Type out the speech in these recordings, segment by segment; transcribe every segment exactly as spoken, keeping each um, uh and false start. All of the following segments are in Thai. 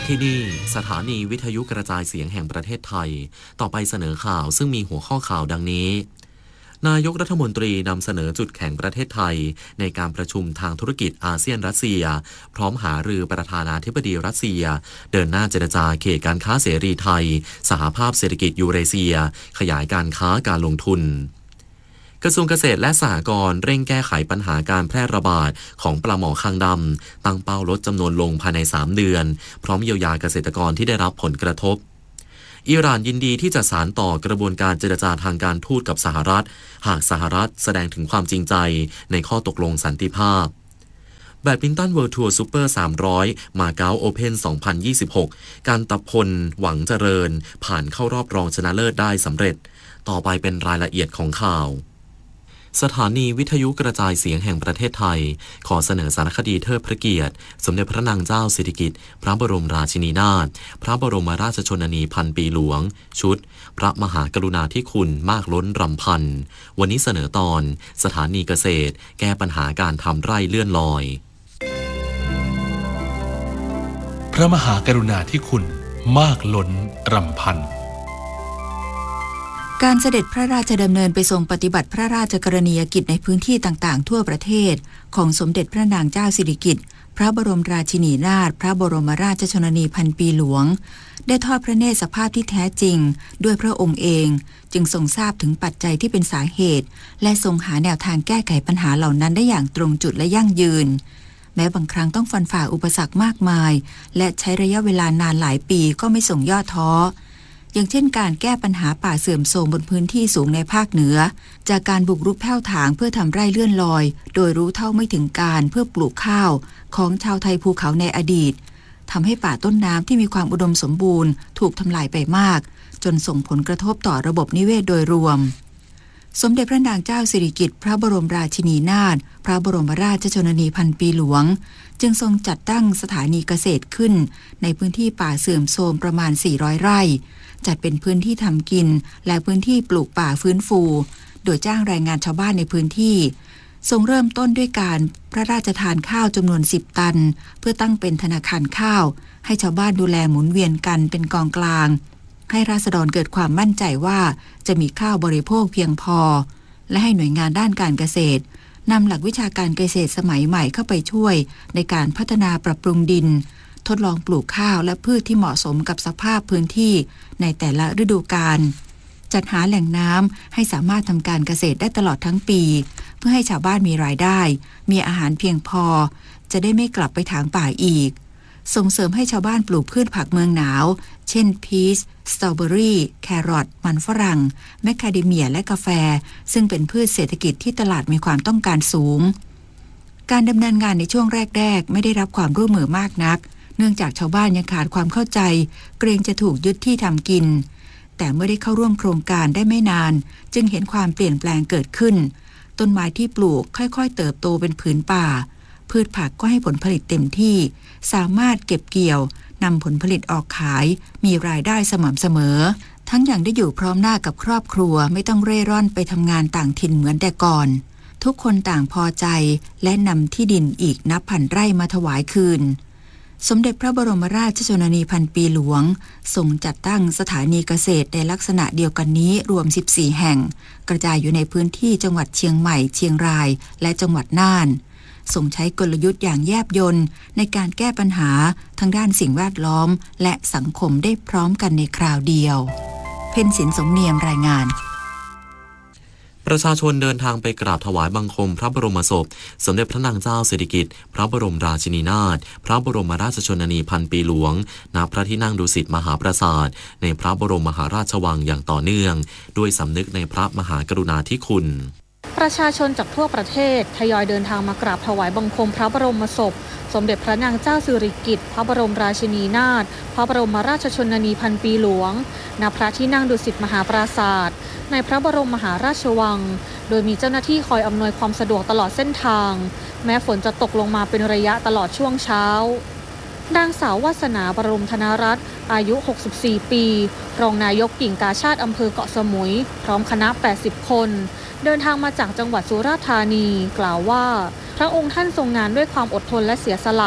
ที่นี่สถานีวิทยุกระจายเสียงแห่งประเทศไทยต่อไปเสนอข่าวซึ่งมีหัวข้อข่าวดังนี้นายกรัฐมนตรีนำเสนอจุดแข็งประเทศไทยในการประชุมทางธุรกิจอาเซียนรัสเซียพร้อมหารือประธานาธิบดีรัสเซียเดินหน้าเจรจาเขตการค้าเสรีไทยสหภาพเศรษฐกิจยูเรเซียขยายการค้าการลงทุนกระทรวงเกษตรและสหกรณ์เร่งแก้ไขปัญหาการแพร่ระบาดของปลาหมอคางดำตั้งเป้าลดจำนวนลงภายในสามเดือนพร้อมเยียวยาเกษตรกรที่ได้รับผลกระทบอิหร่านยินดีที่จะสานต่อกระบวนการเจรจาทางการทูตกับสหรัฐหากสหรัฐแสดงถึงความจริงใจในข้อตกลงสันติภาพแบดมินตันเวิลด์ทัวร์ซูเปอร์สามร้อยมาเก๊าโอเพ่นสองพันยี่สิบหกการตะพลหวังเจริญผ่านเข้ารอบรองชนะเลิศได้สำเร็จต่อไปเป็นรายละเอียดของข่าวสถานีวิทยุกระจายเสียงแห่งประเทศไทยขอเสนอสารคดีเทิดพระเกียรติสมเด็จพระนางเจ้าสิริกิติ์พระบรมราชินีนาถพระบรมราชชนนีพันปีหลวงชุดพระมหากรุณาธิคุณมากล้นรำพันวันนี้เสนอตอนสถานีเกษตรแก้ปัญหาการทำไร่เลื่อนลอยพระมหากรุณาธิคุณมากล้นรำพันการเสด็จพระราชดำเนินไปทรงปฏิบัติพระราชกรณียกิจในพื้นที่ต่างๆทั่วประเทศของสมเด็จพระนางเจ้าสิริกิติ์พระบรมราชินีนาถพระบรมราชชนนีพันปีหลวงได้ทอดพระเนตรสภาพที่แท้จริงด้วยพระองค์เองจึงทรงทราบถึงปัจจัยที่เป็นสาเหตุและทรงหาแนวทางแก้ไขปัญหาเหล่านั้นได้อย่างตรงจุดและยั่งยืนแม้บางครั้งต้องฟันฝ่าอุปสรรคมากมายและใช้ระยะเวลานานหลายปีก็ไม่ทรงย่อท้ออย่างเช่นการแก้ปัญหาป่าเสื่อมโทรมบนพื้นที่สูงในภาคเหนือจากการบุกรุกแผ่วถางเพื่อทำไร่เลื่อนลอยโดยรู้เท่าไม่ถึงการเพื่อปลูกข้าวของชาวไทยภูเขาในอดีตทำให้ป่าต้นน้ำที่มีความอุดมสมบูรณ์ถูกทำลายไปมากจนส่งผลกระทบต่อระบบนิเวศโดยรวมสมเด็จพระนางเจ้าสิริกิติ์พระบรมราชินีนาถพระบรมราชชนนีพันปีหลวงจึงทรงจัดตั้งสถานีเกษตรขึ้นในพื้นที่ป่าเสื่อมโทรมประมาณสี่ร้อยไร่จัดเป็นพื้นที่ทำกินและพื้นที่ปลูกป่าฟื้นฟูโดยจ้างแรงงานชาวบ้านในพื้นที่ทรงเริ่มต้นด้วยการพระราชทานข้าวจำนวนสิบตันเพื่อตั้งเป็นธนาคารข้าวให้ชาวบ้านดูแลหมุนเวียนกันเป็นกองกลางให้ราษฎรเกิดความมั่นใจว่าจะมีข้าวบริโภคเพียงพอและให้หน่วยงานด้านการเกษตรนำหลักวิชาการเกษตรสมัยใหม่เข้าไปช่วยในการพัฒนาปรับปรุงดินทดลองปลูกข้าวและพืชที่เหมาะสมกับสภาพพื้นที่ในแต่ละฤดูกาลจัดหาแหล่งน้ำให้สามารถทำการเกษตรได้ตลอดทั้งปีเพื่อให้ชาวบ้านมีรายได้มีอาหารเพียงพอจะได้ไม่กลับไปถางป่าอีกส่งเสริมให้ชาวบ้านปลูกพืชผักเมืองหนาวเช่นพีชสตรอเบอรี่แครอทมันฝรั่งแมคคาเดเมียและกาแฟซึ่งเป็นพืชเศรษฐกิจที่ตลาดมีความต้องการสูงการดำเนินงานในช่วงแรกๆไม่ได้รับความร่วมมือมากนักเนื่องจากชาวบ้านยังขาดความเข้าใจเกรงจะถูกยึดที่ทำกินแต่เมื่อได้เข้าร่วมโครงการได้ไม่นานจึงเห็นความเปลี่ยนแปลงเกิดขึ้นต้นไม้ที่ปลูกค่อยๆเติบโตเป็นผืนป่าพืชผักก็ให้ผลผลิตเต็มที่สามารถเก็บเกี่ยวนำผลผลิตออกขายมีรายได้สม่ำเสมอทั้งอย่างได้อยู่พร้อมหน้ากับครอบครัวไม่ต้องเร่ร่อนไปทำงานต่างถิ่นเหมือนแต่ก่อนทุกคนต่างพอใจและนำที่ดินอีกนับพันไร่มาถวายคืนสมเด็จพระบรมราชชนนีพันปีหลวงทรงจัดตั้งสถานีเกษตรในลักษณะเดียวกันนี้รวมสิบสี่แห่งกระจายอยู่ในพื้นที่จังหวัดเชียงใหม่เชียงรายและจังหวัดน่านทรงใช้กลยุทธ์อย่างแยบยลในการแก้ปัญหาทั้งด้านสิ่งแวดล้อมและสังคมได้พร้อมกันในคราวเดียวเพ็ญศิลป์สมเนียมรายงานประชาชนเดินทางไปกราบถวายบังคมพระบรมศพสมเด็จพระนางเจ้าสิริกิติ์พระบรมราชินีนาถพระบรมราชชนนีพันปีหลวงณพระที่นั่งดุสิตมหาปราสาทในพระบรมมหาราชวังอย่างต่อเนื่องด้วยสำนึกในพระมหากรุณาธิคุณประชาชนจากทั่วประเทศทยอยเดินทางมากราบถวายบังคมพระบรมศพสมเด็จพระนางเจ้าสิริกิติ์พระบรมราชินีนาถพระบรมราชชนนีพันปีหลวงณพระที่นั่งดุสิตมหาปราสาทในพระบรมมหาราชวังโดยมีเจ้าหน้าที่คอยอำนวยความสะดวกตลอดเส้นทางแม้ฝนจะตกลงมาเป็นระยะตลอดช่วงเช้านางสาววาสนาบรมธนรัตน์อายุหกสิบสี่ปีรองนายกกิ่งกาชาดอำเภอเกาะสมุยพร้อมคณะแปดสิบคนเดินทางมาจากจังหวัดสุราษฎร์ธานีกล่าวว่าพระองค์ท่านทรงงานด้วยความอดทนและเสียสละ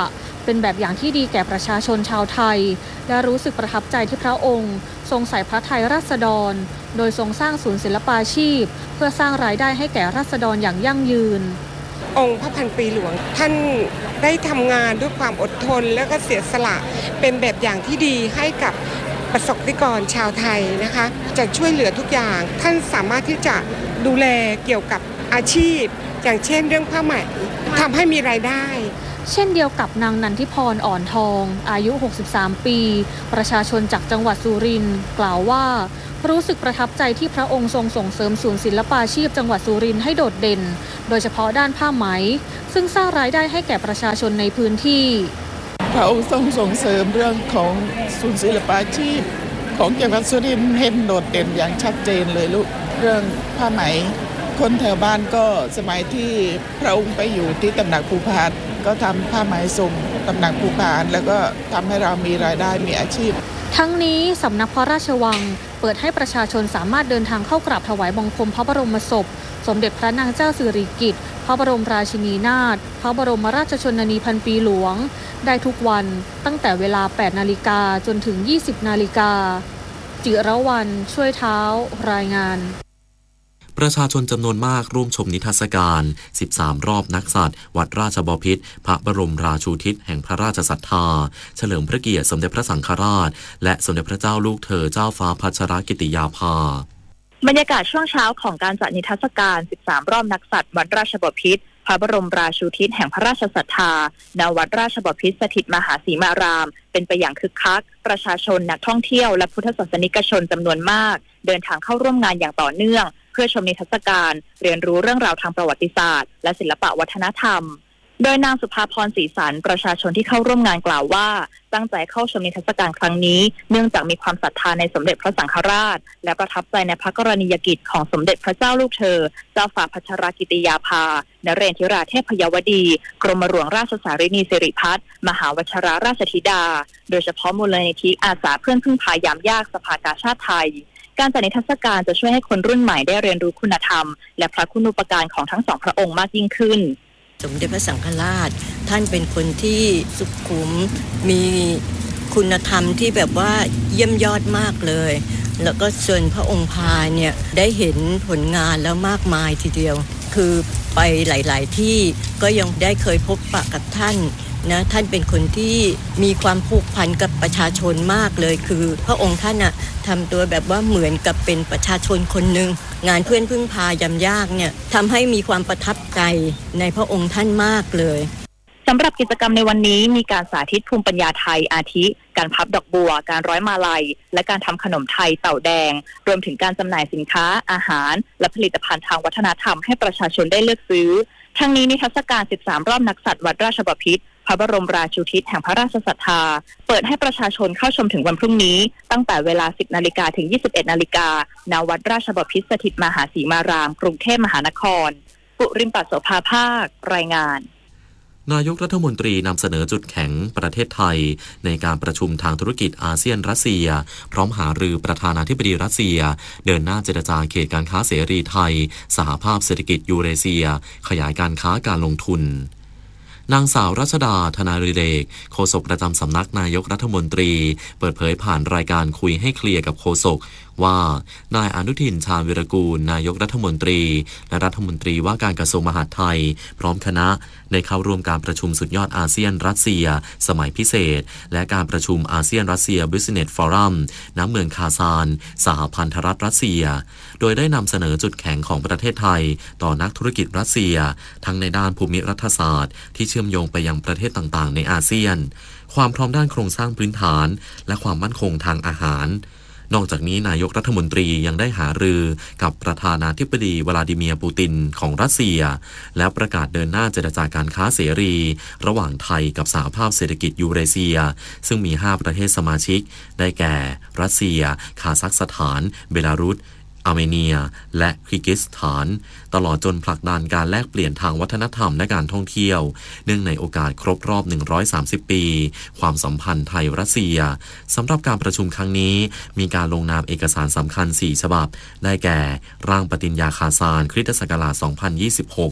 เป็นแบบอย่างที่ดีแก่ประชาชนชาวไทยและรู้สึกประทับใจที่พระองค์ทรงใส่พระทัยราษฎรโดยทรงสร้างศูนย์ศิลปาชีพเพื่อสร้างรายได้ให้แก่ราษฎรอย่างยั่งยืนองค์พระพันปีหลวงท่านได้ทำงานด้วยความอดทนและก็เสียสละเป็นแบบอย่างที่ดีให้กับประสบนิกรชาวไทยนะคะจะช่วยเหลือทุกอย่างท่านสามารถที่จะดูแลเกี่ยวกับอาชีพอย่างเช่นเรื่องผ้าไหมทำให้มีรายได้เช่นเดียวกับนางนันทิพรอ่อนทองอายุหกสิบสามปีประชาชนจากจังหวัดสุรินทร์กล่าวว่ารู้สึกประทับใจที่พระองค์ทรงส่งเสริมศูนย์ศิลปาชีพจังหวัดสุรินทร์ให้โดดเด่นโดยเฉพาะด้านผ้าไหมซึ่งสร้างรายได้ให้แก่ประชาชนในพื้นที่พระองค์ทรงส่งเสริมเรื่องของศูนย์ศิลปาชีพของจังหวัดสุรินทร์เห็นโดดเด่นอย่างชัดเจนเลยลูกเรื่องผ้าไหมคนแถวบ้านก็สมัยที่พระองค์ไปอยู่ที่ตำหนักภูพานก็ทำผ้าไหมส่งตำหนักภูพานแล้วก็ทำให้เรามีรายได้มีอาชีพทั้งนี้สำนักพระราชวังเปิดให้ประชาชนสามารถเดินทางเข้ากราบถวายบังคมพระบรมศพสมเด็จพระนางเจ้าสิริกิติ์พระบรมราชินีนาถพระบรมราชชนนีพันปีหลวงได้ทุกวันตั้งแต่เวลา แปดนาฬิกาจนถึง ยี่สิบนาฬิกาจิรวรรณช่วยเท้ารายงานประชาชนจำนวนมากร่วมชมนิทรรศการ สิบสาม รอบนักสัตว์วัดราชบพิตรพระบรมราชูทิศแห่งพระราชศรัทธาเฉลิมพระเกียรติสมเด็จพระสังฆราชและสมเด็จพระเจ้าลูกเธอเจ้าฟ้าพัชรกิติยาภาบรรยากาศช่วงเช้าของการจัดนิทรรศการ สิบสาม รอบนักสัตว์วัดราชบพิตรพระบรมราชูทิศแห่งพระราชศรัทธาณวัดราชบพิตรสถิตมหาสีมารามเป็นไปอย่างคึกคักประชาชนนักท่องเที่ยวและพุทธศาสนิกชนจำนวนมากเดินทางเข้าร่วมงานอย่างต่อเนื่องเพื่อชมนิทรรศการเรียนรู้เรื่องราวทางประวัติศาสตร์และศิลปวัฒนธรรมโดยนางสุภาพรศรีสันประชาชนที่เข้าร่วมงานกล่าวว่าตั้งใจเข้าชมนิทรรศการครั้งนี้เนื่องจากมีความศรัทธาในสมเด็จพระสังฆราชและประทับใจในพระกรณียกิจของสมเด็จพระเจ้าลูกเธอเจ้าฟ้าพัชรกิติยาภานเรศธิราเทพยวดีกรมหลวงราชสารินีสิริพัฒน์มหาวชิรราชธิดาโดยเฉพาะมูลนิธิอาสาเพื่อนพึ่งพายามยากสภากาชาติไทยการจัดนิทรรศการจะช่วยให้คนรุ่นใหม่ได้เรียนรู้คุณธรรมและพระคุณูปการของทั้งสองพระองค์มากยิ่งขึ้นสมเด็จพระสังฆราชท่านเป็นคนที่สุขุมมีคุณธรรมที่แบบว่าเยี่ยมยอดมากเลยแล้วก็ส่วนพระองค์พาเนี่ยได้เห็นผลงานแล้วมากมายทีเดียวคือไปหลายๆที่ก็ยังได้เคยพบปะกับท่านนะท่านเป็นคนที่มีความผูกพันกับประชาชนมากเลยคือพระองค์ท่านน่ะทำตัวแบบว่าเหมือนกับเป็นประชาชนคนหนึ่งงานเพื่อนพึ่งพายามยากเนี่ยทำให้มีความประทับใจในพระองค์ท่านมากเลยสำหรับกิจกรรมในวันนี้มีการสาธิตภูมิปัญญาไทยอาทิการพับดอกบัวการร้อยมาลัยและการทำขนมไทยเต่าแดงรวมถึงการจำหน่ายสินค้าอาหารและผลิตภัณฑ์ทางวัฒนธรรมให้ประชาชนได้เลือกซื้อทั้งนี้นิทรรศการ สิบสาม รอบนักสัตว์วัดราชบพิตรพระบรมราชูทิศแห่งพระราชศรัทธาเปิดให้ประชาชนเข้าชมถึงวันพรุ่งนี้ตั้งแต่เวลา สิบนาฬิกาถึง ยี่สิบเอ็ดนาฬิกาณวัดราชบพิตรสถิตมหาสีมารามกรุงเทพมหานครปุริมปัสโสภาภาครายงานนายกรัฐมนตรีนำเสนอจุดแข็งประเทศไทยในการประชุมทางธุรกิจอาเซียนรัสเซียพร้อมหารือประธานาธิบดีรัสเซียเดินหน้าเจรจาเขตการค้าเสรีไทยสหภาพเศรษฐกิจยูเรเซียขยายการค้าการลงทุนนางสาวรัชดาธนาฤเดชโฆษกประจำสำนักนายกรัฐมนตรีเปิดเผยผ่านรายการคุยให้เคลียร์กับโฆษกว่านายอนุทินชาญวิรากูลนายกรัฐมนตรีและรัฐมนตรีว่าการกระทรวงมหาดไทยพร้อมคณะได้เข้าร่วมการประชุมสุดยอดอาเซียนรัสเซียสมัยพิเศษและการประชุมอาเซียนรัสเซียบิสเนสฟอรัมณเมืองคาซานสหพันธรัฐรัสเซียโดยได้นำเสนอจุดแข็งของประเทศไทยต่อนักธุรกิจรัสเซียทั้งในด้านภูมิรัฐศาสตร์ที่เชื่อมโยงไปยังประเทศต่างๆในอาเซียนความพร้อมด้านโครงสร้างพื้นฐานและความมั่นคงทางอาหารนอกจากนี้นายกรัฐมนตรียังได้หารือกับประธานาธิบดีวลาดิเมียร์ปูตินของรัสเซียแล้วประกาศเดินหน้าเจรจาการค้าเสรีระหว่างไทยกับสหภาพเศรษฐกิจยูเรเซียซึ่งมีห้าประเทศสมาชิกได้แก่รัสเซียคาซัคสถานเบลารุสอาร์เมเนียและคิร์กิสถานตลอดจนผลักดันการแลกเปลี่ยนทางวัฒนธรรมและการท่องเที่ยวเนื่องในโอกาสครบรอบหนึ่งร้อยสามสิบปีความสัมพันธ์ไทยรัสเซียสำหรับการประชุมครั้งนี้มีการลงนามเอกสารสำคัญสี่ฉบับได้แก่ร่างปฏิญญาคาซานคริสตศักราชสองพันยี่สิบหก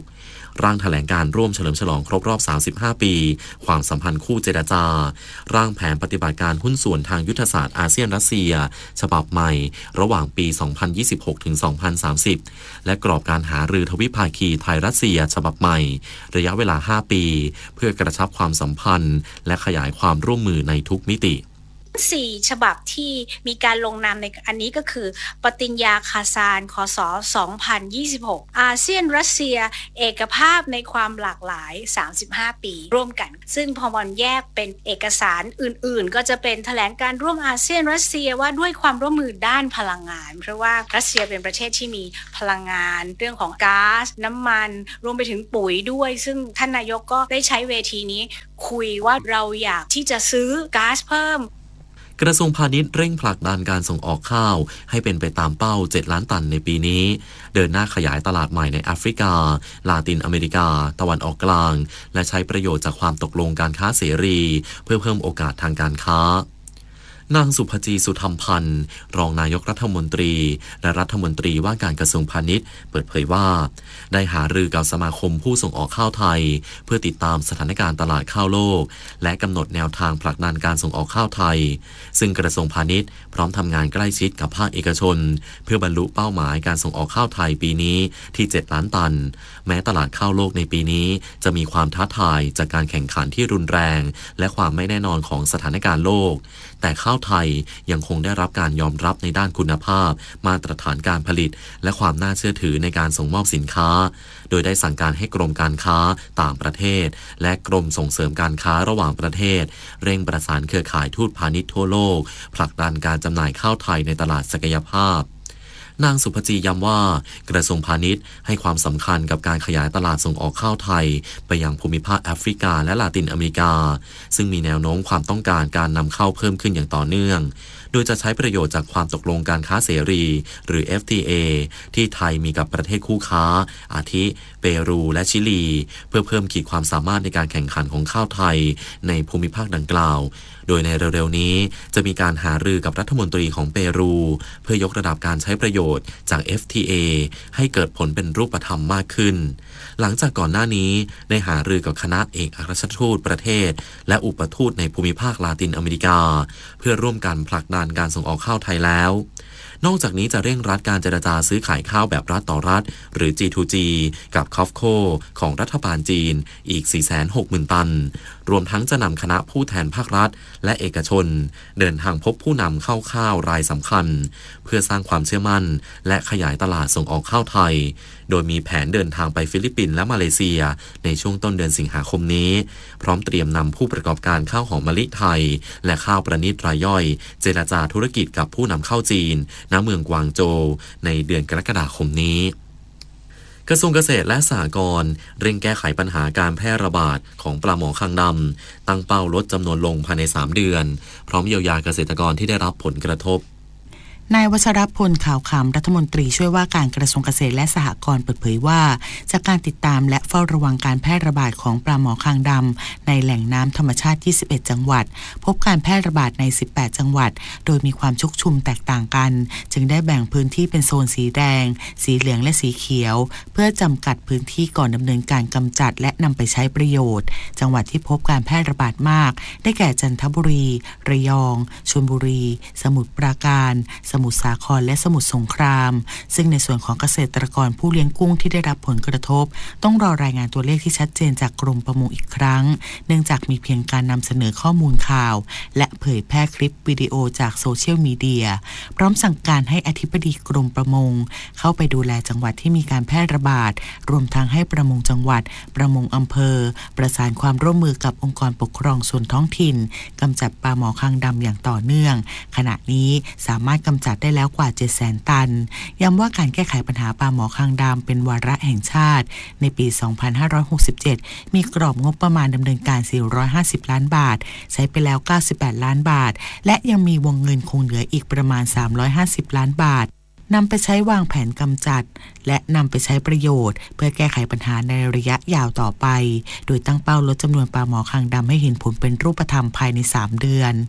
ร่างแถลงการร่วมเฉลิมฉลองครบรอบสามสิบห้าปีความสัมพันธ์คู่เจรจาร่างแผนปฏิบัติการหุ้นส่วนทางยุทธศาสตร์อาเซียนรัสเซียฉบับใหม่ระหว่างปี สองพันยี่สิบหกถึงสองพันสามสิบ และกรอบการหารือทวิภาคีไทยรัสเซียฉบับใหม่ระยะเวลาห้าปีเพื่อกระชับความสัมพันธ์และขยายความร่วมมือในทุกมิติสี่ฉบับที่มีการลงนามในอันนี้ก็คือปฏิญญาคาซานคศสองพันยี่สิบหกอาเซียนรัสเซียเอกภาพในความหลากหลายสามสิบห้าปีร่วมกันซึ่งพอมันแยกเป็นเอกสารอื่นๆก็จะเป็นแถลงการร่วมอาเซียนรัสเซียว่าด้วยความร่วมมือด้านพลังงานเพราะว่ารัสเซียเป็นประเทศที่มีพลังงานเรื่องของก๊าซน้ำมันรวมไปถึงปุ๋ยด้วยซึ่งท่านนายกก็ได้ใช้เวทีนี้คุยว่าเราอยากที่จะซื้อก๊าซเพิ่มกระทรวงพาณิชย์เร่งผลักดันการส่งออกข้าวให้เป็นไปตามเป้าเจ็ดล้านตันในปีนี้เดินหน้าขยายตลาดใหม่ในแอฟริกาลาตินอเมริกาตะวันออกกลางและใช้ประโยชน์จากความตกลงการค้าเสรีเพื่อเพิ่มโอกาสทางการค้านางสุภจีสุธรรมพันธ์รองนายกรัฐมนตรีและรัฐมนตรีว่าการกระทรวงพาณิชย์เปิดเผยว่าได้หารือกับสมาคมผู้ส่งออกข้าวไทยเพื่อติดตามสถานการณ์ตลาดข้าวโลกและกำหนดแนวทางผลักดันการส่งออกข้าวไทยซึ่งกระทรวงพาณิชย์พร้อมทำงานใกล้ชิดกับภาคเอกชนเพื่อบรรลุเป้าหมายการส่งออกข้าวไทยปีนี้ที่เจ็ดล้านตันแม้ตลาดข้าวโลกในปีนี้จะมีความท้าทายจากการแข่งขันที่รุนแรงและความไม่แน่นอนของสถานการณ์โลกแต่ข้าวไทยยังคงได้รับการยอมรับในด้านคุณภาพมาตรฐานการผลิตและความน่าเชื่อถือในการส่งมอบสินค้าโดยได้สั่งการให้กรมการค้าต่างประเทศและกรมส่งเสริมการค้าระหว่างประเทศเร่งประสานเครือข่ายทูตพาณิชย์ทั่วโลกผลักดันการจำหน่ายข้าวไทยในตลาดศักยภาพนางสุภจีย้ำว่ากระทรวงพาณิชย์ให้ความสำคัญกับการขยายตลาดส่งออกข้าวไทยไปยังภูมิภาคแอฟริกาและลาตินอเมริกาซึ่งมีแนวโน้มความต้องการการนำเข้าเพิ่มขึ้นอย่างต่อเนื่องโดยจะใช้ประโยชน์จากความตกลงการค้าเสรีหรือ เอฟ ที เอ ที่ไทยมีกับประเทศคู่ค้าอาทิเปรูและชิลีเพื่อเพิ่มขีดความสามารถในการแข่งขันของข้าวไทยในภูมิภาคดังกล่าวโดยในเร็วๆนี้จะมีการหารือกับรัฐมนตรีของเปรูเพื่อยกระดับการใช้ประโยชน์จาก เอฟ ที เอ ให้เกิดผลเป็นรูปธรรมมากขึ้นหลังจากก่อนหน้านี้ได้หารือกับคณะเอกอัครราชทูตประเทศและอุปทูตในภูมิภาคลาตินอเมริกาเพื่อร่วมกันผลักดันการส่งออกข้าวไทยแล้วนอกจากนี้จะเร่งรัดการเจรจาซื้อขายข้าวแบบรัฐต่อรัฐหรือ จี ทู จี กับ คอฟโค ของรัฐบาลจีนอีก สี่แสนหกหมื่น ตันรวมทั้งจะนำคณะผู้แทนภาครัฐและเอกชนเดินทางพบผู้นำเข้าข้าวรายสำคัญเพื่อสร้างความเชื่อมั่นและขยายตลาดส่งออกข้าวไทยโดยมีแผนเดินทางไปฟิลิปปินส์และมาเลเซียในช่วงต้นเดือนสิงหาคมนี้พร้อมเตรียมนำผู้ประกอบการข้าวหอมมะลิไทยและข้าวประณีตรายย่อยเจรจาธุรกิจกับผู้นำเข้าจีนณเมืองกวางโจวในเดือนกรกฎาคมนี้กระทรวงเกษตรและสหกรณ์เร่งแก้ไขปัญหาการแพร่ระบาดของปลาหมอคางดำตั้งเป้าลดจำนวนลงภายในสามเดือนพร้อมเยียวยาเกษตรกรที่ได้รับผลกระทบนายวัชรพลขาวขำรัฐมนตรีช่วยว่าการกระทรวงเกษตรและสหกรณ์เปิดเผยว่าจากการติดตามและเฝ้าระวังการแพร่ระบาดของปลาหมอคางดำในแหล่งน้ำธรรมชาติยี่สิบเอ็ดจังหวัดพบการแพร่ระบาดในสิบแปดจังหวัดโดยมีความชุกชุมแตกต่างกันจึงได้แบ่งพื้นที่เป็นโซนสีแดงสีเหลืองและสีเขียวเพื่อจำกัดพื้นที่ก่อนดำเนินการกำจัดและนำไปใช้ประโยชน์จังหวัดที่พบการแพร่ระบาดมากได้แก่จันทบุรีระยองชลบุรีสมุทรปราการสมุทรสาครและสมุทรสงครามซึ่งในส่วนของเกษตรกรผู้เลี้ยงกุ้งที่ได้รับผลกระทบต้องรอรายงานตัวเลขที่ชัดเจนจากกรมประมงอีกครั้งเนื่องจากมีเพียงการนำเสนอข้อมูลข่าวและเผยแพร่คลิปวิดีโอจากโซเชียลมีเดียพร้อมสั่งการให้อธิบดีกรมประมงเข้าไปดูแลจังหวัดที่มีการแพร่ระบาดรวมทั้งให้ประมงจังหวัดประมงอำเภอประสานความร่วมมือกับองค์กรปกครองส่วนท้องถิ่นกำจัดปลาหมอคางดำอย่างต่อเนื่องขณะนี้สามารถกำจัดได้แล้วกว่าเจ็ดแสนตันย้ำว่าการแก้ไขปัญหาปลาหมอคางดำเป็นวาระแห่งชาติในปี สองพันห้าร้อยหกสิบเจ็ด มีกรอบงบประมาณดำเนินการ สี่ร้อยห้าสิบ ล้านบาทใช้ไปแล้ว เก้าสิบแปด ล้านบาทและยังมีวงเงินคงเหลืออีกประมาณ สามร้อยห้าสิบ ล้านบาทนำไปใช้วางแผนกำจัดและนำไปใช้ประโยชน์เพื่อแก้ไขปัญหาในระยะยาวต่อไปโดยตั้งเป้าลดจำนวนปลาหมอคางดำให้เห็นผลเป็นรูปธรรมภายในสามเดือน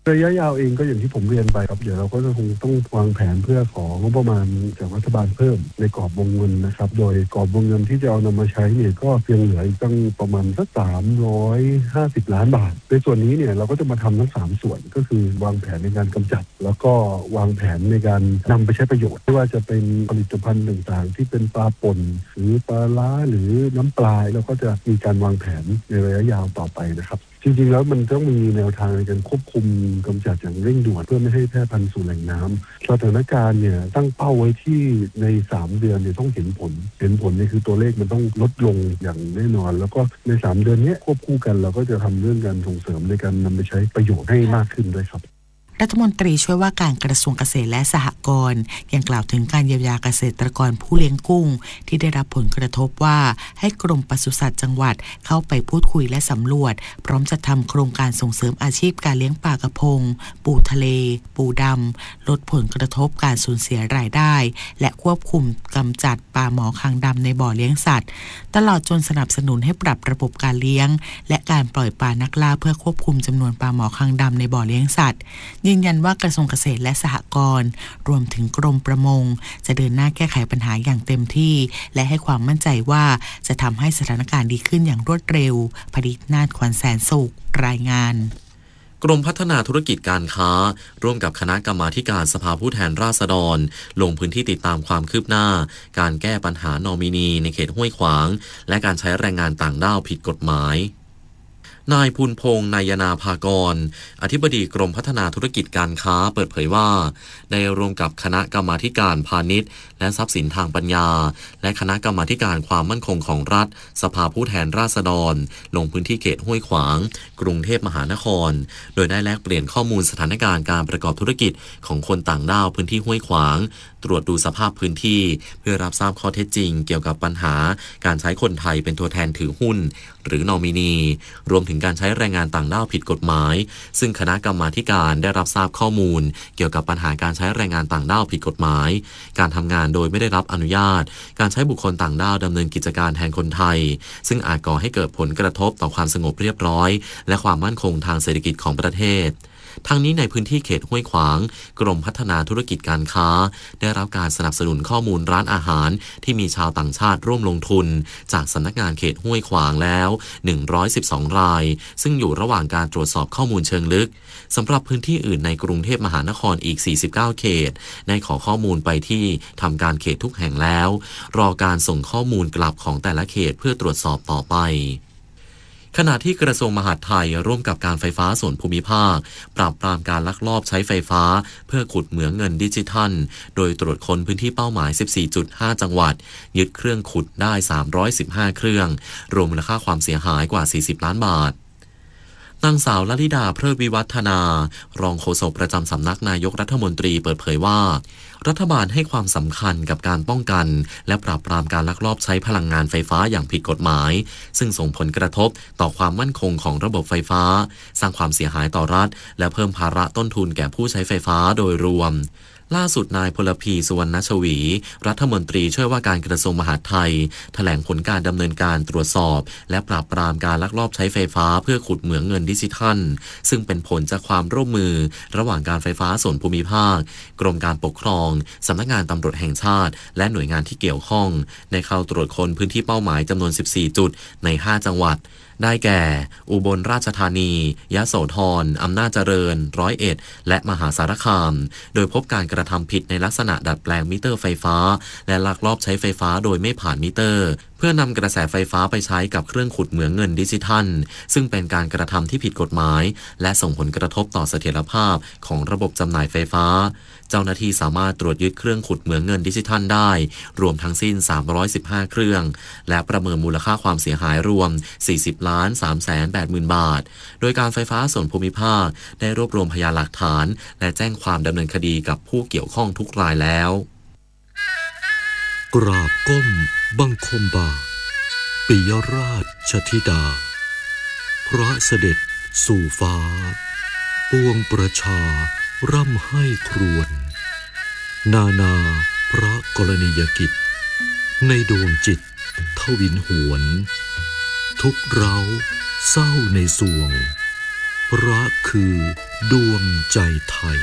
ระยะยาวเองก็อย่างที่ผมเรียนไปครับเดี๋ยวเราก็จะคงต้องวางแผนเพื่อของบประมาณจากรัฐบาลเพิ่มในกรอบวงเงินนะครับโดยกรอบวงเงินที่จะเอานำมาใช้เนี่ยก็เพียงเหลืออีกตั้งประมาณสักสามร้อยห้าสิบล้านบาทในส่วนนี้เนี่ยเราก็จะมาทำทั้งสามส่วนก็คือวางแผนในการกำจัดแล้วก็วางแผนในการนำไปใช้ประโยชน์ไม่ว่าจะเป็นผลิตภัณฑ์ต่างๆที่เป็นปลาป่นหรือปลาล้าหรือน้ำปลาเราก็จะมีการวางแผนในระยะยาวต่อไปนะครับจริงๆแล้วมันต้องมีแนวทางในการควบคุมกำจัดอย่างเร่งด่วนเพื่อไม่ให้แพร่พันธุ์สู่แหล่งน้ำสถานการณ์เนี่ยตั้งเป้าไว้ที่ในสามเดือนเนี่ยต้องเห็นผลเห็นผลนี่คือตัวเลขมันต้องลดลงอย่างแน่นอนแล้วก็ในสามเดือนนี้ควบคู่กันเราก็จะทำเรื่องการส่งเสริมในการนำไปใช้ประโยชน์ให้มากขึ้นด้วยครับรัฐมนตรีช่วยว่าการกระทรวงเกษตรและสหกรณ์ยังกล่าวถึงการเยียวยาเกษตรกรผู้เลี้ยงกุ้งที่ได้รับผลกระทบว่าให้กรมปศุสัตว์จังหวัดเข้าไปพูดคุยและสำรวจพร้อมจัดทำโครงการส่งเสริมอาชีพการเลี้ยงปลากระพงปูทะเลปูดำลดผลกระทบการสูญเสียรายได้และควบคุมกำจัดปลาหมอคางดำในบ่อเลี้ยงสัตว์ตลอดจนสนับสนุนให้ปรับระบบการเลี้ยงและการปล่อยปลานักล่าเพื่อควบคุมจำนวนปลาหมอคางดำในบ่อเลี้ยงสัตว์ยืนยันว่ากระทรวงเกษตรและสหกรณ์รวมถึงกรมประมงจะเดินหน้าแก้ไขปัญหาอย่างเต็มที่และให้ความมั่นใจว่าจะทำให้สถานการณ์ดีขึ้นอย่างรวดเร็วผลิตนาฏขวัญแสนสุขรายงานกรมพัฒนาธุรกิจการค้าร่วมกับคณะกรรมาธิการสภาผู้แทนราษฎรลงพื้นที่ติดตามความคืบหน้าการแก้ปัญหานอมินีในเขตห้วยขวางและการใช้แรงงานต่างด้าวผิดกฎหมายนายภูลพงษ์นายนาภากรอธิบดีกรมพัฒนาธุรกิจการค้าเปิดเผยว่าได้ร่วมกับคณะกรรมาธิการพาณิชย์และทรัพย์สินทางปัญญาและคณะกรรมาธิการความมั่นคงของรัฐสภาผู้แทนราษฎรลงพื้นที่เขตห้วยขวางกรุงเทพมหานครโดยได้แลกเปลี่ยนข้อมูลสถานการณ์การประกอบธุรกิจของคนต่างด้าวพื้นที่ห้วยขวางตรวจดูสภาพพื้นที่เพื่อรับทราบข้อเท็จจริงเกี่ยวกับปัญหาการใช้คนไทยเป็นตัวแทนถือหุ้นหรือนอมินีรวมถึงการใช้แรงงานต่างด้าวผิดกฎหมายซึ่งคณะกรรมาธิการได้รับทราบข้อมูลเกี่ยวกับปัญหาการใช้แรงงานต่างด้าวผิดกฎหมายการทำงานโดยไม่ได้รับอนุญาตการใช้บุคคลต่างด้าวดำเนินกิจการแทนคนไทยซึ่งอาจก่อให้เกิดผลกระทบต่อความสงบเรียบร้อยและความมั่นคงทางเศรษฐกิจของประเทศทั้งนี้ในพื้นที่เขตห้วยขวางกรมพัฒนาธุรกิจการค้าได้รับการสนับสนุนข้อมูลร้านอาหารที่มีชาวต่างชาติร่วมลงทุนจากสำนักงานเขตห้วยขวางแล้วหนึ่งร้อยสิบสองรายซึ่งอยู่ระหว่างการตรวจสอบข้อมูลเชิงลึกสำหรับพื้นที่อื่นในกรุงเทพมหานครอีกสี่สิบเก้าเขตได้ขอข้อมูลไปที่ทำการเขตทุกแห่งแล้วรอการส่งข้อมูลกลับของแต่ละเขตเพื่อตรวจสอบต่อไปขณะที่กระทรวงมหาดไทยร่วมกับการไฟฟ้าส่วนภูมิภาคปราบปรามการลักลอบใช้ไฟฟ้าเพื่อขุดเหมืองเงินดิจิทัลโดยตรวจค้นพื้นที่เป้าหมาย สิบสี่จุดห้า จังหวัดยึดเครื่องขุดได้สามร้อยสิบห้าเครื่องรวมมูลค่าความเสียหายกว่าสี่สิบล้านบาทนางสาวลลิดาเพลิดวิวัฒนารองโฆษกประจำสำนักนายกรัฐมนตรีเปิดเผยว่ารัฐบาลให้ความสำคัญกับการป้องกันและปราบปรามการลักลอบใช้พลังงานไฟฟ้าอย่างผิดกฎหมายซึ่งส่งผลกระทบต่อความมั่นคงของระบบไฟฟ้าสร้างความเสียหายต่อรัฐและเพิ่มภาระต้นทุนแก่ผู้ใช้ไฟฟ้าโดยรวมล่าสุดนายพลพีสุวรรณชวีรัฐมนตรีช่วยว่าการกระทรวงมหาดไทยแถลงผลการดำเนินการตรวจสอบและปราบปรามการลักลอบใช้ไฟฟ้าเพื่อขุดเหมืองเงินดิจิทัลซึ่งเป็นผลจากความร่วมมือระหว่างการไฟฟ้าส่วนภูมิภาคกรมการปกครองสำนักงานตำรวจแห่งชาติและหน่วยงานที่เกี่ยวข้องในเข้าตรวจค้นพื้นที่เป้าหมายจำนวนสิบสี่จุดในห้าจังหวัดได้แก่อุบลราชธานียโสธรอำนาจเจริญร้อยเอ็ดและมหาสารคามโดยพบการกระทำผิดในลักษณะดัดแปลงมิเตอร์ไฟฟ้าและลักลอบใช้ไฟฟ้าโดยไม่ผ่านมิเตอร์เพื่อนำกระแสไฟฟ้าไปใช้กับเครื่องขุดเหมืองเงินดิจิทัลซึ่งเป็นการกระทำที่ผิดกฎหมายและส่งผลกระทบต่อเสถียรภาพของระบบจำหน่ายไฟฟ้าเจ้าหน้าที่สามารถตรวจยึดเครื่องขุดเหมืองเงินดิจิทัลได้รวมทั้งสิ้นสามร้อยสิบห้าเครื่องและประเมินมูลค่าความเสียหายรวมสี่สิบล้านสามแสนแปดหมื่นบาทโดยการไฟฟ้าส่วนภูมิภาคได้รวบรวมพยานหลักฐานและแจ้งความดำเนินคดีกับผู้เกี่ยวข้องทุกรายแล้วกราบก้มบังคมบาทปิยราชธิดาพระเสด็จสู่ฟ้าปวงประชาร่ำให้ครวญนานาพระกรณียกิจในดวงจิตทวินหวนทุกเราเศร้าในสวงพระคือดวงใจไทย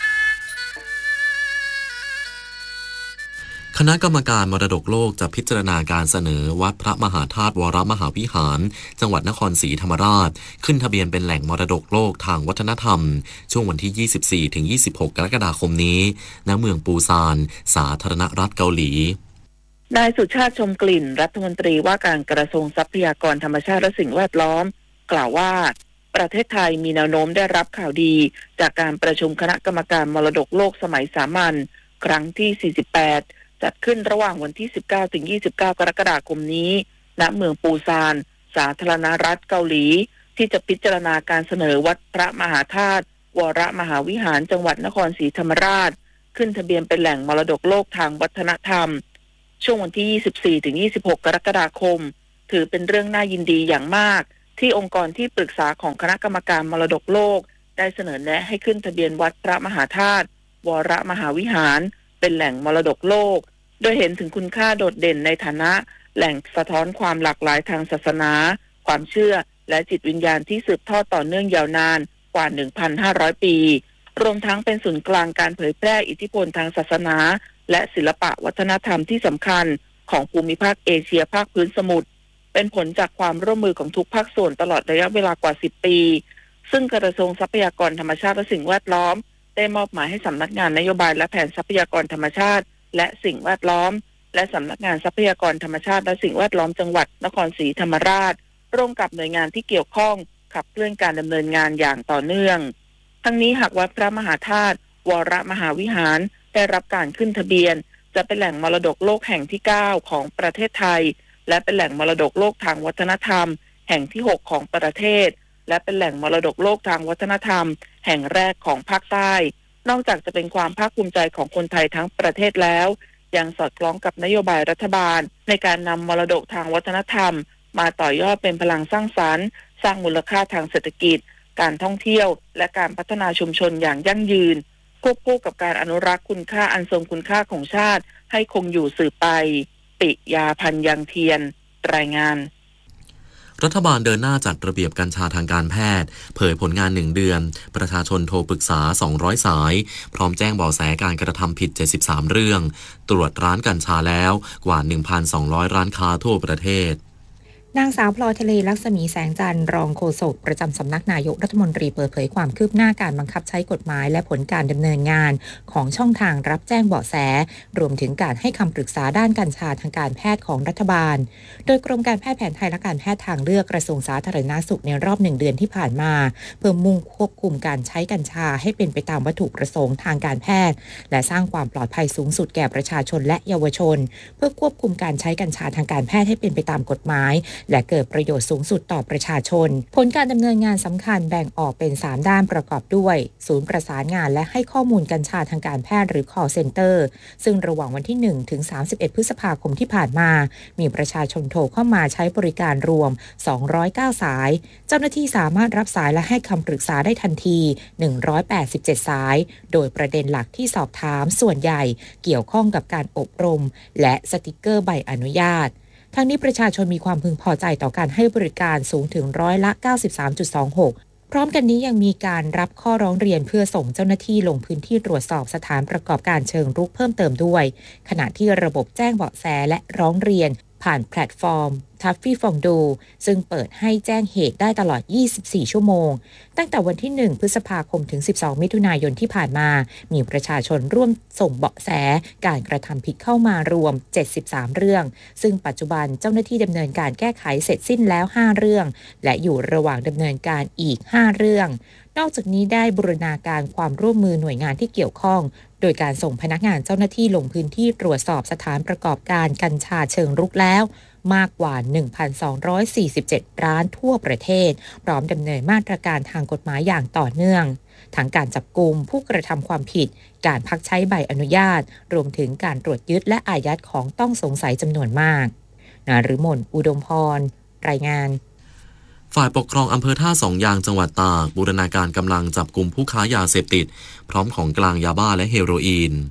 คณะกรรมการมรดกโลกจะพิจารณาการเสนอวัดพระมหาธาตุวรมหาวิหารจังหวัดนครศรีธรรมราชขึ้นทะเบียนเป็นแหล่งมรดกโลกทางวัฒนธรรมช่วงวันที่ ยี่สิบสี่ถึงยี่สิบหก กรกฎาคมนี้ณเมืองปูซานสาธารณรัฐเกาหลีนายสุชาติชมกลิ่นรัฐมนตรีว่าการกระทรวงทรัพยากรธรรมชาติและสิ่งแวดล้อมกล่าวว่าประเทศไทยมีแนวโน้มได้รับข่าวดีจากการประชุมคณะกรรมการมรดกโลกสมัยสามัญครั้งที่ สี่สิบแปดจัดขึ้นระหว่างวันที่ สิบเก้าถึงยี่สิบเก้า กรกฎาคมนี้ณเมืองปูซานสาธารณรัฐเกาหลีที่จะพิจารณาการเสนอวัดพระมหาธาตุวรมหาวิหารจังหวัดนครศรีธรรมราชขึ้นทะเบียนเป็นแหล่งมรดกโลกทางวัฒนธรรมช่วงวันที่ ยี่สิบสี่ถึงยี่สิบหก กรกฎาคมถือเป็นเรื่องน่ายินดีอย่างมากที่องค์กรที่ปรึกษาของคณะกรรมการมรดกโลกได้เสนอแนะให้ขึ้นทะเบียนวัดพระมหาธาตุวรมหาวิหารเป็นแหล่งมรดกโลกโดยเห็นถึงคุณค่าโดดเด่นในฐานะแหล่งสะท้อนความหลากหลายทางศาสนาความเชื่อและจิตวิญญาณที่สืบทอดต่อเนื่องยาวนานกว่า หนึ่งพันห้าร้อย ปีรวมทั้งเป็นศูนย์กลางการเผยแพร่อิทธิพลทางศาสนาและศิลปะวัฒนธรรมที่สำคัญของภูมิภาคเอเชียภาคพื้นสมุทรเป็นผลจากความร่วมมือของทุกภาคส่วนตลอดระยะเวลากว่า สิบ ปีซึ่งกระทรวงทรัพยากรธรรมชาติและสิ่งแวดล้อมได้มอบหมายให้สำนักงานนโยบายและแผนทรัพยากรธรรมชาติและสิ่งแวดล้อมและสำนักงานทรัพยากรธรรมชาติและสิ่งแวดล้อมจังหวัดนครศรีธรรมราชร่วมกับหน่วยงานที่เกี่ยวข้องขับเคลื่อนการดำเนินงานอย่างต่อเนื่องทั้งนี้หากวัดพระมหาธาตุวรมหาวิหารได้รับการขึ้นทะเบียนจะเป็นแหล่งมรดกโลกแห่งที่เก้าของประเทศไทยและเป็นแหล่งมรดกโลกทางวัฒนธรรมแห่งที่หกของประเทศและเป็นแหล่งมรดกโลกทางวัฒนธรรมแห่งแรกของภาคใต้นอกจากจะเป็นความภาคภูมิใจของคนไทยทั้งประเทศแล้วยังสอดคล้องกับนโยบายรัฐบาลในการนำมรดกทางวัฒนธรรมมาต่อยอดเป็นพลังสร้างสรรค์สร้างมูลค่าทางเศรษฐกิจการท่องเที่ยวและการพัฒนาชุมชนอย่างยั่งยืนควบคู่กับการอนุรักษ์คุณค่าอันทรงคุณค่าของชาติให้คงอยู่สืบไปปิยาพันยังเทียนรายงานรัฐบาลเดินหน้าจัดระเบียบกัญชาทางการแพทย์เผยผลงานหนึ่งเดือนประชาชนโทรปรึกษาสองร้อยสายพร้อมแจ้งเบาะแสการกระทำผิดเจ็ดสิบสามเรื่องตรวจร้านกัญชาแล้วกว่า หนึ่งพันสองร้อย ร้านค้าทั่วประเทศนางสาวพลอยทะเลลักษมีแสงจันทร์รองโฆษกประจำสำนักนายกรัฐมนตรีเปิดเผยความคืบหน้าการบังคับใช้กฎหมายและผลการดำเนินงานของช่องทางรับแจ้งเบาะแสรวมถึงการให้คำปรึกษาด้านกัญชาทางการแพทย์ของรัฐบาลโดยกรมการแพทย์แผนไทยและการแพทย์ทางเลือกกระทรวงสาธารณสุขในรอบหนึ่งเดือนที่ผ่านมาเพื่อมุ่งควบคุมการใช้กัญชาให้เป็นไปตามวัตถุประสงค์ทางการแพทย์และสร้างความปลอดภัยสูงสุดแก่ประชาชนและเยาวชนเพื่อควบคุมการใช้กัญชาทางการแพทย์ให้เป็นไปตามกฎหมายและเกิดประโยชน์สูงสุดต่อประชาชนผลการดำเนินงานสำคัญแบ่งออกเป็นสามด้านประกอบด้วยศูนย์ประสานงานและให้ข้อมูลกัญชาทางการแพทย์หรือ call center ซึ่งระหว่างวันที่หนึ่งถึงสามสิบเอ็ดพฤษภาคมที่ผ่านมามีประชาชนโทรเข้ามาใช้บริการรวมสองร้อยเก้าสายเจ้าหน้าที่สามารถรับสายและให้คำปรึกษาได้ทันทีหนึ่งร้อยแปดสิบเจ็ดสายโดยประเด็นหลักที่สอบถามส่วนใหญ่เกี่ยวข้องกับการอบรมและสติกเกอร์ใบอนุญาตทั้งนี้ประชาชนมีความพึงพอใจต่อการให้บริการสูงถึงร้อยละ เก้าสิบสามจุดสองหก พร้อมกันนี้ยังมีการรับข้อร้องเรียนเพื่อส่งเจ้าหน้าที่ลงพื้นที่ตรวจสอบสถานประกอบการเชิงรุกเพิ่มเติมด้วยขณะที่ระบบแจ้งเบาะแสและร้องเรียนผ่านแพลตฟอร์ม ทัฟฟี่ฟองดูซึ่งเปิดให้แจ้งเหตุได้ตลอดยี่สิบสี่ชั่วโมงตั้งแต่วันที่หนึ่งพฤษภาคมถึงสิบสองมิถุนายนที่ผ่านมามีประชาชนร่วมส่งเบาะแสการกระทำผิดเข้ามารวมเจ็ดสิบสามเรื่องซึ่งปัจจุบันเจ้าหน้าที่ดำเนินการแก้ไขเสร็จสิ้นแล้วห้าเรื่องและอยู่ระหว่างดำเนินการอีกห้าเรื่องนอกจากนี้ได้บูรณาการความร่วมมือหน่วยงานที่เกี่ยวข้องโดยการส่งพนักงานเจ้าหน้าที่ลงพื้นที่ตรวจสอบสถานประกอบการกัญชาเชิงรุกแล้วมากกว่า หนึ่งพันสองร้อยสี่สิบเจ็ด ร้านทั่วประเทศพร้อมดำเนินมาตรการทางกฎหมายอย่างต่อเนื่องทั้งการจับกุมผู้กระทำความผิดการพักใช้ใบอนุญาตรวมถึงการตรวจยึดและอายัดของต้องสงสัยจำนวนมากนฤมลอุดมพรรายงานฝ่ายปกครองอำเภอท่าสองยางจังหวัดตากบูรณาการกำลังจับกุมผู้ค้ายาเสพติดพร้อมของกลางยาบ้าและเฮโรอีน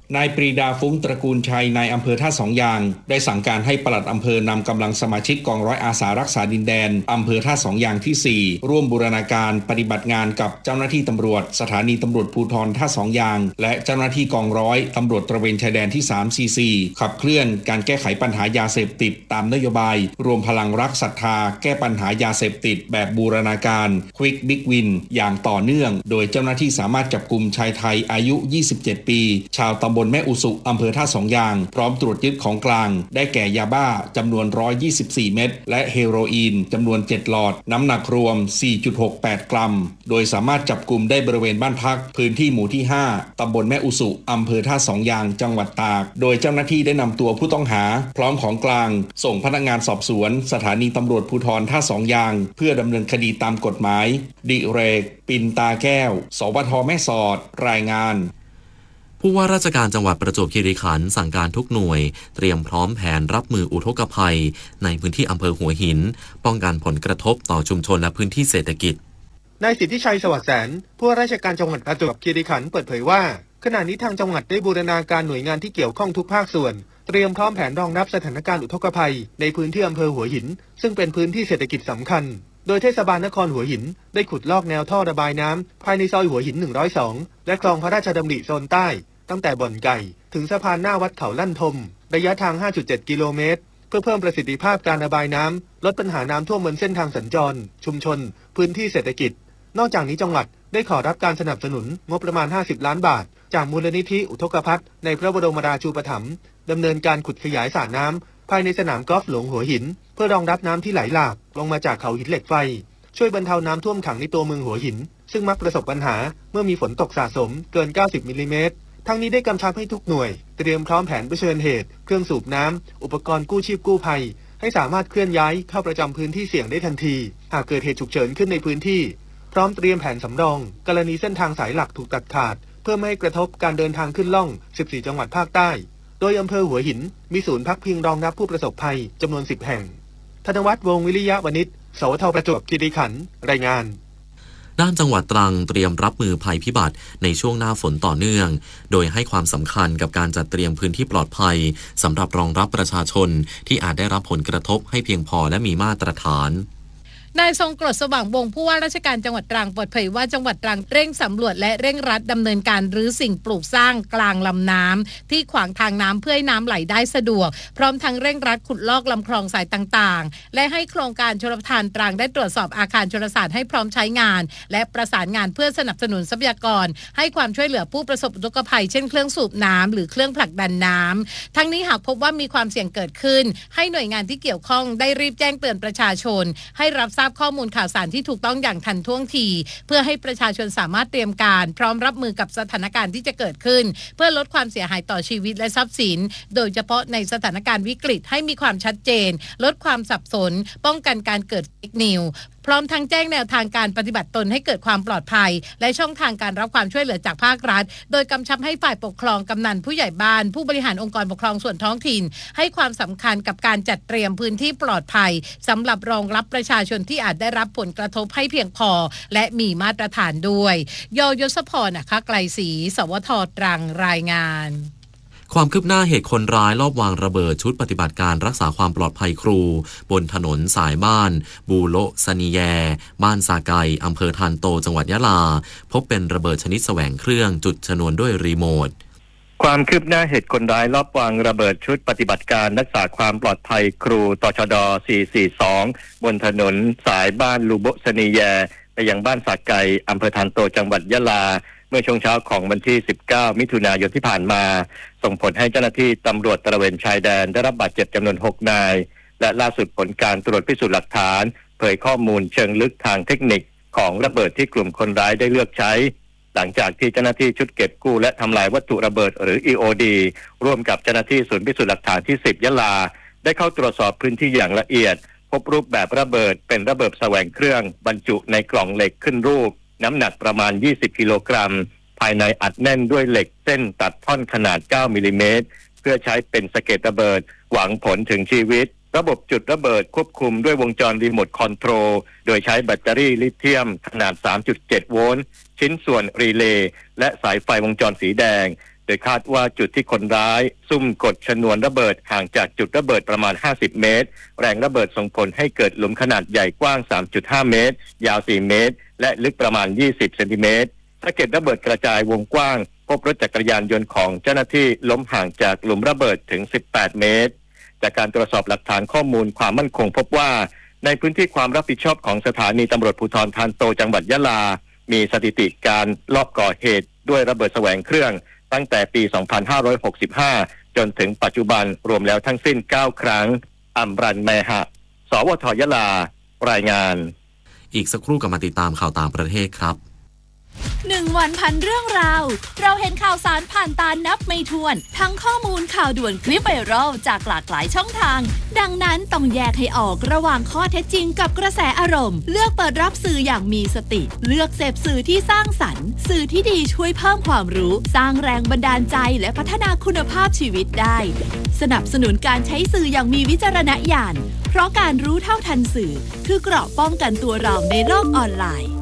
นายปรีดาฟุ้งตระกูลชัยนายอำเภอท่าสองยางได้สั่งการให้ปลัดอำเภอนำกำลังสมาชิกกองร้อยอาสารักษาดินแดนอำเภอท่าสองยางที่สี่ร่วมบูรณาการปฏิบัติงานกับเจ้าหน้าที่ตำรวจสถานีตำรวจภูธรท่าสองยางและเจ้าหน้าที่กองร้อยตำรวจตระเวนชายแดนที่สาม ซี ซี ขับเคลื่อนการแก้ไขปัญหายาเสพติดตามนโยบายรวมพลังรักศรัทธาแก้ปัญหายาเสพติดแบบบูรณาการ Quick Big Win อย่างต่อเนื่องโดยเจ้าหน้าที่สามารถจับกุมชายไทยอายุยี่สิบเจ็ดปีชาวตำบลแม่อุสุอำเภอท่าสองยางพร้อมตรวจยึดของกลางได้แก่ยาบ้าจำนวนหนึ่งร้อยยี่สิบสี่เม็ดและเฮโรอีนจำนวนเจ็ดหลอดน้ำหนักรวม สี่จุดหกแปด กรัมโดยสามารถจับกุมได้บริเวณบ้านพักพื้นที่หมู่ที่ห้าตำบลแม่อุสุอำเภอท่าสองยางจังหวัดตากโดยเจ้าหน้าที่ได้นำตัวผู้ต้องหาพร้อมของกลางส่งพนักงานสอบสวนสถานีตำรวจภูธรท่าสองยางเพื่อดำเนินคดีตามกฎหมายดิเรกปินตาแก้วสวทแม่สอดรายงานผู้ว่าราชการจังหวัดประจวบคีรีขันธ์สั่งการทุกหน่วยเตรียมพร้อมแผนรับมืออุทกภัยในพื้นที่อำเภอหัวหินป้องกันผลกระทบต่อชุมชนและพื้นที่เศรษฐกิจนายสิทธิชัยสวัสดิ์แสนผู้ว่าราชการจังหวัดประจวบคีรีขันธ์เปิดเผยว่าขณะนี้ทางจังหวัดได้บูรณาการหน่วยงานที่เกี่ยวข้องทุกภาคส่วนเตรียมพร้อมแผนรองรับสถานการณ์อุทกภัยในพื้นที่อำเภอหัวหินซึ่งเป็นพื้นที่เศรษฐกิจสำคัญโดยเทศบาลนครหัวหินได้ขุดลอกแนวท่อระบายน้ำภายในซอยหัวหินหนึ่งร้อยสองและคลองพระราชดำริโซนใต้ตั้งแต่บ่อนไก่ถึงสะพานหน้าวัดเขาลั่นทมระยะทาง ห้าจุดเจ็ด กิโลเมตรเพื่อเพิ่มประสิทธิภาพการระบายน้ำลดปัญหาน้ำท่วมบนเส้นทางสัญจรชุมชนพื้นที่เศรษฐกิจนอกจากนี้จังหวัดได้ขอรับการสนับสนุนงบประมาณห้าสิบล้านบาทจากมูลนิธิอุทกภัยในพระบรมราชูปถัมภ์ดำเนินการขุดขยายสระน้ำภายในสนามกอล์ฟหลวงหัวหินเพื่อรองรับน้ำที่ไหลหลากลงมาจากเขาหินเหล็กไฟช่วยบรรเทาน้ำท่วมขังในตัวเมืองหัวหินซึ่งมักประสบปัญหาเมื่อมีฝนตกสะสมเกินเก้าสิบมิลลิเมตรทั้งนี้ได้กำชับให้ทุกหน่วยเตรียมพร้อมแผนเผชิญเหตุเครื่องสูบน้ำอุปกรณ์กู้ชีพกู้ภัยให้สามารถเคลื่อนย้ายเข้าประจำพื้นที่เสี่ยงได้ทันทีหากเกิดเหตุฉุกเฉินขึ้นในพื้นที่พร้อมเตรียมแผนสำรองกรณีเส้นทางสายหลักถูกตัดขาดเพื่อไม่ให้กระทบการเดินทางขึ้นล่องสิบสี่จังหวัดภาคใต้โดยอำเภอหัวหินมีศูนย์พักพิงรองรับผู้ประสบภัยจำนวนสิบแห่งธนวัฒน์วงศ์วิริยะวณิชสวทประจวบคีรีขันธ์รายงานด้านจังหวัดตรังเตรียมรับมือภัยพิบัติในช่วงหน้าฝนต่อเนื่องโดยให้ความสำคัญกับการจัดเตรียมพื้นที่ปลอดภัยสำหรับรองรับประชาชนที่อาจได้รับผลกระทบให้เพียงพอและมีมาตรฐานนายทรงกรดสว่างวงศ์ผู้ว่าราชการจังหวัดตรังเปิดเผยว่าจังหวัดตรังเร่งสำรวจและเร่งรัดดำเนินการรื้อสิ่งปลูกสร้างกลางลำน้ำที่ขวางทางน้ำเพื่อให้น้ำไหลได้สะดวกพร้อมทั้งเร่งรัดขุดลอกลำคลองสายต่างๆและให้โครงการชลประทานตรังได้ตรวจสอบอาคารชลศาสตร์ให้พร้อมใช้งานและประสานงานเพื่อสนับสนุนทรัพยากรให้ความช่วยเหลือผู้ประสบอุทกภัยเช่นเครื่องสูบน้ำหรือเครื่องผลักดันน้ำทั้งนี้หากพบว่ามีความเสี่ยงเกิดขึ้นให้หน่วยงานที่เกี่ยวข้องได้รีบแจ้งเตือนประชาชนให้รับทราบข้อมูลข่าวสารที่ถูกต้องอย่างทันท่วงทีเพื่อให้ประชาชนสามารถเตรียมการพร้อมรับมือกับสถานการณ์ที่จะเกิดขึ้นเพื่อลดความเสียหายต่อชีวิตและทรัพย์สินโดยเฉพาะในสถานการณ์วิกฤตให้มีความชัดเจนลดความสับสนป้องกันการเกิดเฟกนิวส์พร้อมทั้งแจ้งแนวทางการปฏิบัติตนให้เกิดความปลอดภัยและช่องทางการรับความช่วยเหลือจากภาครัฐโดยกำชับให้ฝ่ายปกครองกำนันผู้ใหญ่บ้านผู้บริหารองค์กรปกครองส่วนท้องถิ่นให้ความสำคัญกับการจัดเตรียมพื้นที่ปลอดภัยสำหรับรองรับประชาชนที่อาจได้รับผลกระทบให้เพียงพอและมีมาตรฐานด้วยยยศพรนะคะไกลศรีสวทตรังรายงานความคืบหน้าเหตุคนร้ายลอบวางระเบิดชุดปฏิบัติการรักษาความปลอดภัยครูบนถนนสายบ้านบูโลสนีแยบ้านซาไกอำเภอทานโตจังหวัดยะลาพบเป็นระเบิดชนิดแสวงเครื่องจุดชนวนด้วยรีโมทความคืบหน้าเหตุคนร้ายลอบวางระเบิดชุดปฏิบัติการรักษาความปลอดภัยครูตชดสี่สี่สองบนถนนสายบ้านลูโบสนีแยไปยังบ้านสาไกอำเภอทานโตจังหวัดยะลาเมื่อช่วงเช้าของวันที่สิบเก้ามิถุนายนที่ผ่านมาส่งผลให้เจ้าหน้าที่ตำรวจตระเวนชายแดนได้รับบาดเจ็บจำนวนหกนายและล่าสุดผลการตรวจพิสูจน์หลักฐานเผยข้อมูลเชิงลึกทางเทคนิคของระเบิดที่กลุ่มคนร้ายได้เลือกใช้หลังจากที่เจ้าหน้าที่ชุดเก็บกู้และทำลายวัตถุระเบิดหรือ อี โอ ดี ร่วมกับเจ้าหน้าที่ศูนย์พิสูจน์หลักฐานที่สิบยะลาได้เข้าตรวจสอบพื้นที่อย่างละเอียดพบรูปแบบระเบิดเป็นระเบิดแสวงเครื่องบรรจุในกล่องเหล็กขึ้นรูปน้ำหนักประมาณยี่สิบกิโลกรัมภายในอัดแน่นด้วยเหล็กเส้นตัดท่อนขนาดเก้ามิลลิเมตรเพื่อใช้เป็นสะเก็ดระเบิดหวังผลถึงชีวิตระบบจุดระเบิดควบคุมด้วยวงจรรีโมทคอนโทรลโดยใช้แบตเตอรี่ลิเธียมขนาด สามจุดเจ็ด โวลต์ชิ้นส่วนรีเลย์และสายไฟวงจรสีแดงดยคาดว่าจุดที่คนร้ายซุ่มกดชนวนระเบิดห่างจากจุดระเบิดประมาณห้าสิบเมตรแรงระเบิดส่งผลให้เกิดหลุมขนาดใหญ่กว้าง สามจุดห้า เมตรยาวสี่เมตรและลึกประมาณยี่สิบเซนติเมตรสะเก็ดระเบิดกระจายวงกว้างพบรถจักรยานยนต์ของเจ้าหน้าที่ล้มห่างจากหลุมระเบิดถึงสิบแปดเมตรจากการตรวจสอบหลักฐานข้อมูลความมั่นคงพบว่าในพื้นที่ความรับผิดชอบของสถานีตำรวจภูธรทานโตจังหวัดยะลามีสถิติการลอบก่อเหตุด้วยระเบิดแสวงเครื่องตั้งแต่ปี สองพันห้าร้อยหกสิบห้า จนถึงปัจจุบันรวมแล้วทั้งสิ้น เก้า ครั้งอัมรันแมหะ สวทยะลารายงานอีกสักครู่กลับมาติดตามข่าวต่างประเทศครับหนึ่งวันพันเรื่องราวเราเห็นข่าวสารผ่านตานับไม่ถ้วนทั้งข้อมูลข่าวด่วนคลิปไวรัลจากหลากหลายช่องทางดังนั้นต้องแยกให้ออกระหว่างข้อเท็จจริงกับกระแสอารมณ์เลือกเปิดรับสื่ออย่างมีสติเลือกเสพสื่อที่สร้างสรรค์สื่อที่ดีช่วยเพิ่มความรู้สร้างแรงบันดาลใจและพัฒนาคุณภาพชีวิตได้สนับสนุนการใช้สื่ออย่างมีวิจารณญาณเพราะการรู้เท่าทันสื่อคือเกราะป้องกันตัวเราในโลกออนไลน์